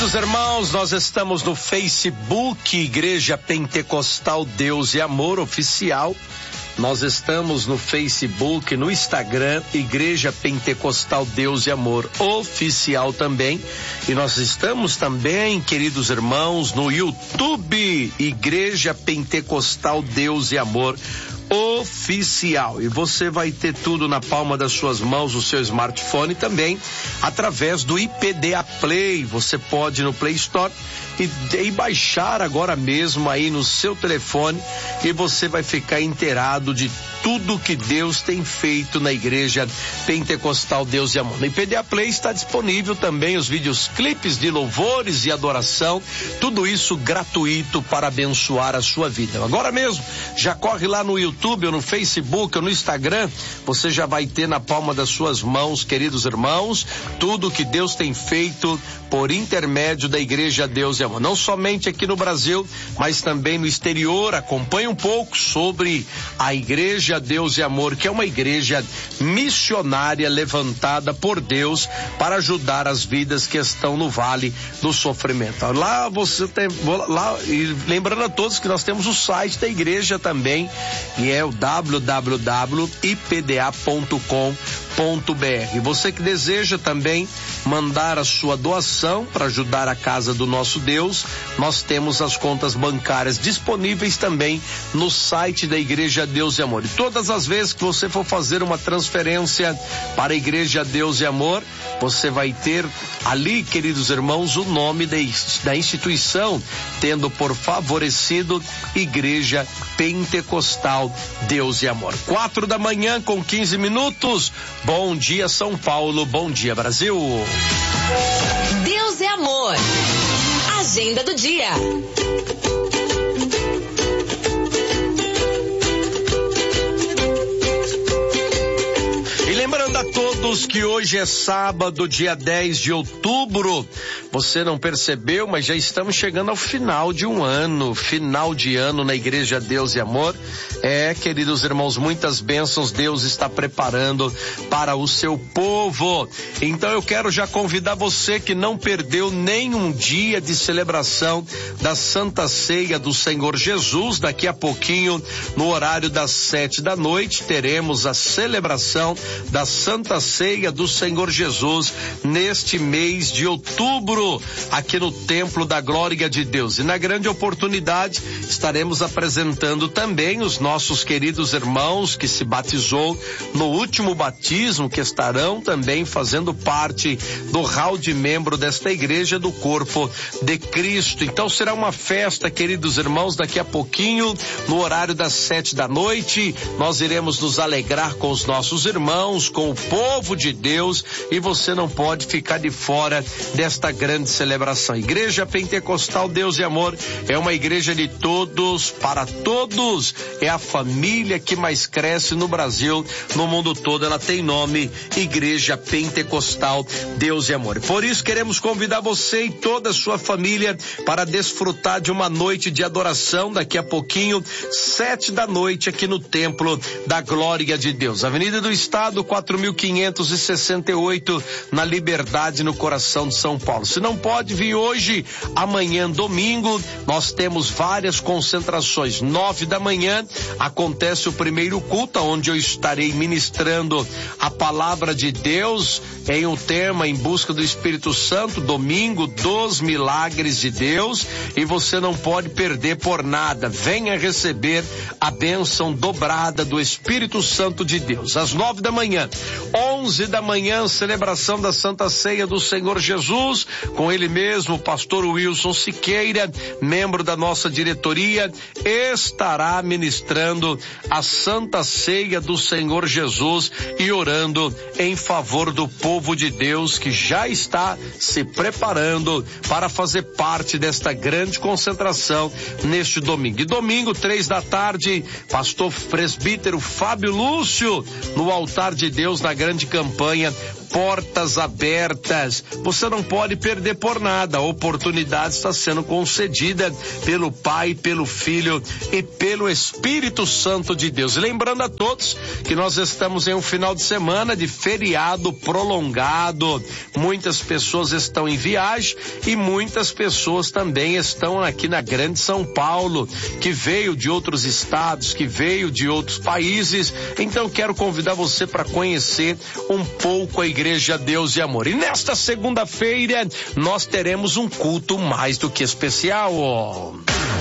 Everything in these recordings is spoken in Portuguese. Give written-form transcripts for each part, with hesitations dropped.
Queridos irmãos, nós estamos no Facebook, Igreja Pentecostal Deus e Amor Oficial. Nós estamos no Facebook, no Instagram, Igreja Pentecostal Deus e Amor Oficial também. E nós estamos também, queridos irmãos, no YouTube, Igreja Pentecostal Deus e Amor Oficial. E você vai ter tudo na palma das suas mãos, o seu smartphone também, através do IPDA Play. Você pode ir no Play Store e baixar agora mesmo aí no seu telefone, e você vai ficar inteirado de tudo que Deus tem feito na Igreja Pentecostal Deus e Amor. No IPDA Play está disponível também os vídeos, clipes de louvores e adoração, tudo isso gratuito para abençoar a sua vida. Agora mesmo, já corre lá no YouTube ou no Facebook ou no Instagram, você já vai ter na palma das suas mãos, queridos irmãos, tudo que Deus tem feito por intermédio da Igreja Deus e Amor. Não somente aqui no Brasil, mas também no exterior. Acompanhe um pouco sobre a Igreja Deus e Amor, que é uma igreja missionária levantada por Deus para ajudar as vidas que estão no vale do sofrimento. Lá você tem, lá, e lembrando a todos que nós temos o site da igreja também, que é o www.ipda.com.br. Você que deseja também mandar a sua doação para ajudar a casa do nosso Deus, nós temos as contas bancárias disponíveis também no site da Igreja Deus e Amor. E todas as vezes que você for fazer uma transferência para a Igreja Deus e Amor, você vai ter ali, queridos irmãos, o nome da instituição, tendo por favorecido Igreja Pentecostal Deus e Amor. 4:15. Bom dia, São Paulo. Bom dia, Brasil. Deus é amor. Agenda do dia. Lembrando a todos que hoje é sábado, dia 10 de outubro. Você não percebeu, mas já estamos chegando ao final de um ano, final de ano na Igreja Deus e Amor. Queridos irmãos, muitas bênçãos Deus está preparando para o seu povo. Então eu quero já convidar você que não perdeu nenhum dia de celebração da Santa Ceia do Senhor Jesus. Daqui a pouquinho, no horário das 7:00, teremos a celebração da Santa Ceia do Senhor Jesus neste mês de outubro, aqui no Templo da Glória de Deus. E na grande oportunidade estaremos apresentando também os nossos queridos irmãos que se batizou no último batismo, que estarão também fazendo parte do hall de membro desta igreja do corpo de Cristo. Então será uma festa, queridos irmãos, daqui a pouquinho, no horário das 7:00, nós iremos nos alegrar com os nossos irmãos, com o povo de Deus, e você não pode ficar de fora desta grande celebração. Igreja Pentecostal Deus e Amor é uma igreja de todos, para todos, é a família que mais cresce no Brasil, no mundo todo. Ela tem nome, Igreja Pentecostal Deus e Amor. Por isso queremos convidar você e toda a sua família para desfrutar de uma noite de adoração daqui a pouquinho, 7:00, aqui no Templo da Glória de Deus, Avenida do Estado, 4568, na Liberdade, no coração de São Paulo. Se não pode vir hoje, amanhã, domingo, nós temos várias concentrações. 9:00 acontece o primeiro culto, onde eu estarei ministrando a palavra de Deus em um tema em busca do Espírito Santo, domingo dos milagres de Deus, e você não pode perder por nada. Venha receber a bênção dobrada do Espírito Santo de Deus. Às 9:00, 11:00, celebração da Santa Ceia do Senhor Jesus, com ele mesmo, o pastor Wilson Siqueira, membro da nossa diretoria, estará ministrando a Santa Ceia do Senhor Jesus e orando em favor do povo de Deus que já está se preparando para fazer parte desta grande concentração neste domingo. E domingo, 3:00, pastor presbítero Fábio Lúcio, no altar de Deus, na grande campanha portas abertas. Você não pode perder por nada. A oportunidade está sendo concedida pelo Pai, pelo Filho e pelo Espírito Santo de Deus. E lembrando a todos que nós estamos em um final de semana de feriado prolongado. Muitas pessoas estão em viagem e muitas pessoas também estão aqui na Grande São Paulo, que veio de outros estados, que veio de outros países. Então quero convidar você para conhecer um pouco a Igreja Deus e Amor. E nesta segunda-feira nós teremos um culto mais do que especial.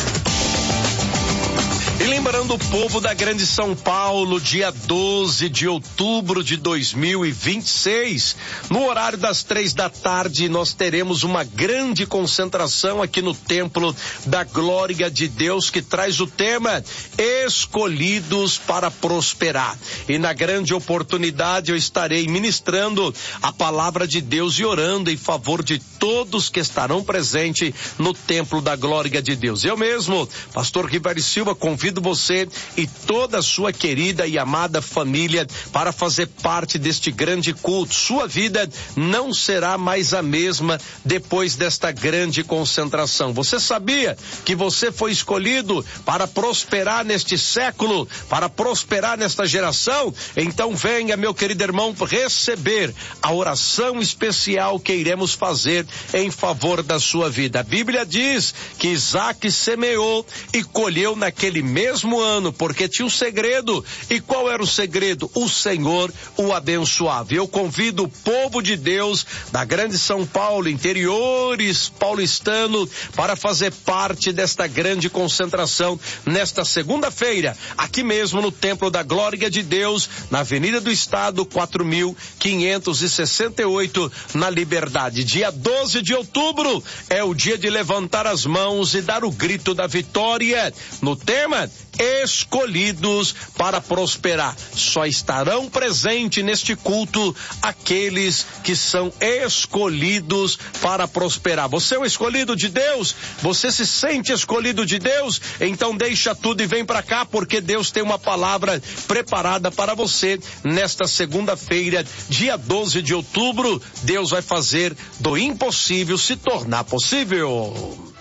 E lembrando o povo da Grande São Paulo, dia 12 de outubro de 2026, no horário das 15h, nós teremos uma grande concentração aqui no Templo da Glória de Deus, que traz o tema Escolhidos para Prosperar. E na grande oportunidade eu estarei ministrando a palavra de Deus e orando em favor de todos que estarão presentes no Templo da Glória de Deus. Eu mesmo, pastor Ribeiro Silva, convido você e toda a sua querida e amada família para fazer parte deste grande culto. Sua vida não será mais a mesma depois desta grande concentração. Você sabia que você foi escolhido para prosperar neste século, para prosperar nesta geração? Então venha, meu querido irmão, receber a oração especial que iremos fazer em favor da sua vida. A Bíblia diz que Isaac semeou e colheu naquele mesmo ano, porque tinha um segredo. E qual era o segredo? O Senhor o abençoava. Eu convido o povo de Deus da Grande São Paulo, interiores paulistano, para fazer parte desta grande concentração nesta segunda-feira, aqui mesmo no Templo da Glória de Deus, na Avenida do Estado, 4568, na Liberdade. Dia 12 de outubro é o dia de levantar as mãos e dar o grito da vitória. No tema Escolhidos para Prosperar. Só estarão presentes neste culto aqueles que são escolhidos para prosperar. Você é um escolhido de Deus? Você se sente escolhido de Deus? Então deixa tudo e vem para cá, porque Deus tem uma palavra preparada para você nesta segunda-feira, dia 12 de outubro. Deus vai fazer do impossível se tornar possível.